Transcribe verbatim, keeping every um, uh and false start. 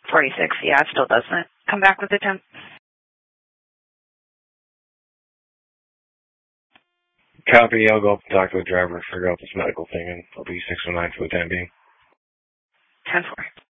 forty-six, yeah, it still doesn't come back with the temp. Copy, I'll go up and talk to the driver, figure out this medical thing, and I'll be six oh nine for the time being. ten four.